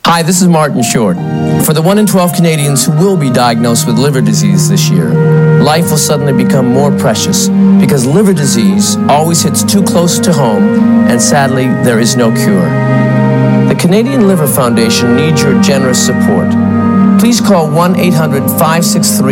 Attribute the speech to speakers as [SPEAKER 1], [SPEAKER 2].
[SPEAKER 1] Hi, this is Martin Short. For the 1 in 12 Canadians who will be diagnosed with liver disease this year, life will suddenly become more precious because liver disease always hits too close to home, and sadly, there is no cure. The Canadian Liver Foundation needs your generous support. Please call 1-800-563